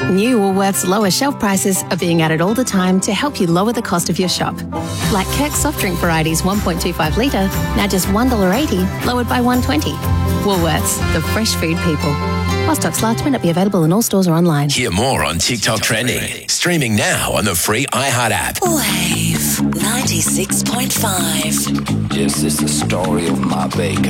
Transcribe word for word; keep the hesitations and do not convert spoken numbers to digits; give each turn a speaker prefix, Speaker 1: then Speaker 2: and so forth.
Speaker 1: New Woolworths lower shelf prices are being added all the time to help you lower the cost of your shop. Like Kirk soft drink varieties one point two five litre, now just one dollar eighty, lowered by one dollar twenty. Woolworths, the fresh food people. While stocks last, may not be available in all stores or online.
Speaker 2: Hear more on TikTok Trending. Streaming now on the free iHeart app.
Speaker 3: Wave ninety-six point five.
Speaker 4: This is the story of my baker.